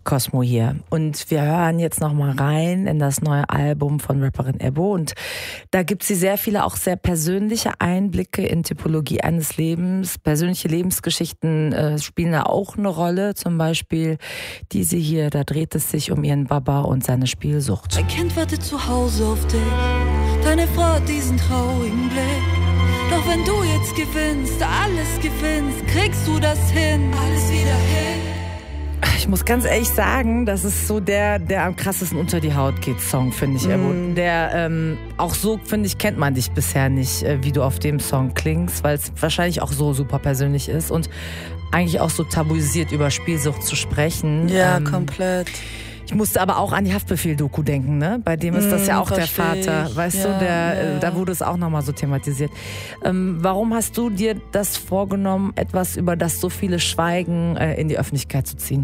Cosmo hier und wir hören jetzt noch mal rein in das neue Album von Rapperin Ebbo und da gibt sie sehr viele auch sehr persönliche Einblicke in Typologie eines Lebens. Persönliche Lebensgeschichten spielen da auch eine Rolle, zum Beispiel diese hier, da dreht es sich um ihren Baba und seine Spielsucht. Ein Kind wartet zu Hause auf dich, deine Frau hat diesen traurigen Blick. Doch wenn du jetzt gewinnst, alles gewinnst, kriegst du das hin, alles wieder hin. Ich muss ganz ehrlich sagen, das ist so der am krassesten unter die Haut geht Song, finde ich. Der auch so, finde ich, kennt man dich bisher nicht, wie du auf dem Song klingst, weil es wahrscheinlich auch so super persönlich ist und eigentlich auch so tabuisiert über Spielsucht zu sprechen. Ja, komplett. Ich musste aber auch an die Haftbefehl-Doku denken, ne? Bei dem ist das ja auch der Vater, weißt du, da wurde es auch nochmal so thematisiert. Warum hast du dir das vorgenommen, etwas, über das so viele schweigen, in die Öffentlichkeit zu ziehen?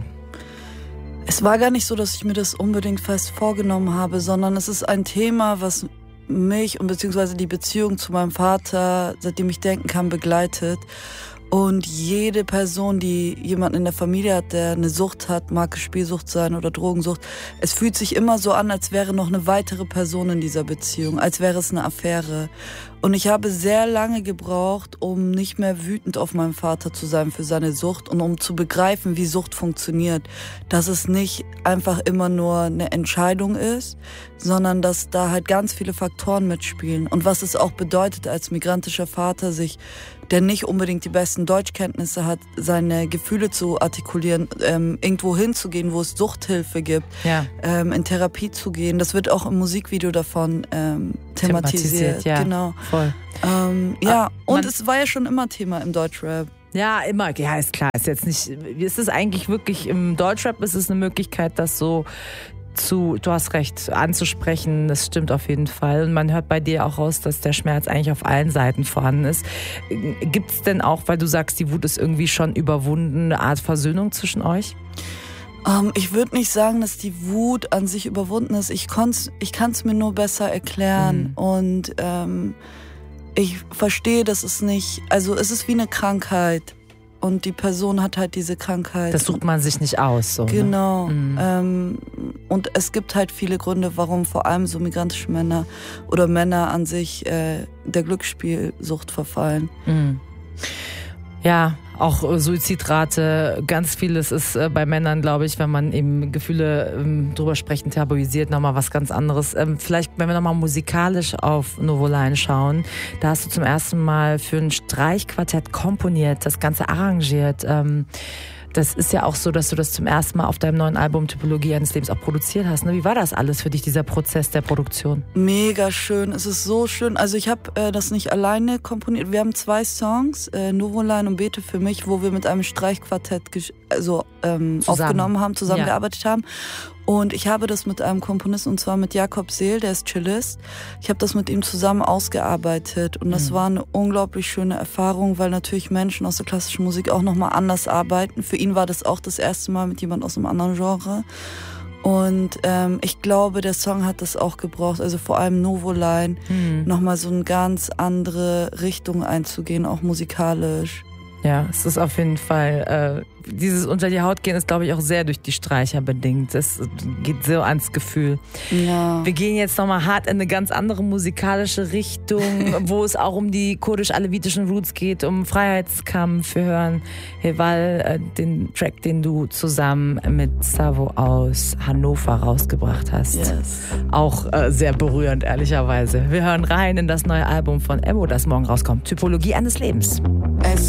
Es war gar nicht so, dass ich mir das unbedingt fest vorgenommen habe, sondern es ist ein Thema, was mich und beziehungsweise die Beziehung zu meinem Vater, seitdem ich denken kann, begleitet. Und jede Person, die jemanden in der Familie hat, der eine Sucht hat, mag es Spielsucht sein oder Drogensucht, es fühlt sich immer so an, als wäre noch eine weitere Person in dieser Beziehung, als wäre es eine Affäre. Und ich habe sehr lange gebraucht, um nicht mehr wütend auf meinen Vater zu sein für seine Sucht und um zu begreifen, wie Sucht funktioniert. Dass es nicht einfach immer nur eine Entscheidung ist, sondern dass da halt ganz viele Faktoren mitspielen. Und was es auch bedeutet, als migrantischer Vater der nicht unbedingt die besten Deutschkenntnisse hat, seine Gefühle zu artikulieren, irgendwo hinzugehen, wo es Suchthilfe gibt, in Therapie zu gehen. Das wird auch im Musikvideo davon thematisiert. Ja, genau. Voll. Und es war ja schon immer Thema im Deutschrap. Ja, immer. Ja, ist klar. Ist jetzt nicht. Ist es eigentlich wirklich im Deutschrap? Ist es eine Möglichkeit, das so du hast recht, anzusprechen, das stimmt auf jeden Fall. Und man hört bei dir auch raus, dass der Schmerz eigentlich auf allen Seiten vorhanden ist. Gibt es denn auch, weil du sagst, die Wut ist irgendwie schon überwunden, eine Art Versöhnung zwischen euch? Ich würde nicht sagen, dass die Wut an sich überwunden ist. Ich kann es mir nur besser erklären. Und ich verstehe, dass es nicht, also es ist wie eine Krankheit. Und die Person hat halt diese Krankheit. Das sucht man sich nicht aus. So, genau. Ne? Und es gibt halt viele Gründe, warum vor allem so migrantische Männer oder Männer an sich der Glücksspielsucht verfallen. Ja, auch Suizidrate, ganz vieles ist bei Männern, glaube ich, wenn man eben Gefühle drüber sprechen, tabuisiert, nochmal was ganz anderes. Vielleicht, wenn wir nochmal musikalisch auf Novoline schauen, da hast du zum ersten Mal für ein Streichquartett komponiert, das Ganze arrangiert. Das ist ja auch so, dass du das zum ersten Mal auf deinem neuen Album Typologie eines Lebens auch produziert hast. Ne? Wie war das alles für dich, dieser Prozess der Produktion? Mega schön, es ist so schön. Also ich habe das nicht alleine komponiert. Wir haben 2 Songs, Novoline und Bete für mich, wo wir mit einem Streichquartett aufgenommen haben, zusammengearbeitet haben. Und ich habe das mit einem Komponisten, und zwar mit Jakob Seel, der ist Cellist. Ich habe das mit ihm zusammen ausgearbeitet und das war eine unglaublich schöne Erfahrung, weil natürlich Menschen aus der klassischen Musik auch nochmal anders arbeiten. Für ihn war das auch das erste Mal mit jemand aus einem anderen Genre. Und ich glaube, der Song hat das auch gebraucht, also vor allem Novoline, nochmal so eine ganz andere Richtung einzugehen, auch musikalisch. Ja, es ist auf jeden Fall, dieses unter die Haut gehen ist, glaube ich, auch sehr durch die Streicher bedingt. Das geht so ans Gefühl. Ja. Wir gehen jetzt nochmal hart in eine ganz andere musikalische Richtung, wo es auch um die kurdisch-alevitischen Roots geht, um Freiheitskampf. Wir hören Heval, den Track, den du zusammen mit Savo aus Hannover rausgebracht hast. Yes. Auch sehr berührend, ehrlicherweise. Wir hören rein in das neue Album von Ebbo, das morgen rauskommt. Typologie eines Lebens.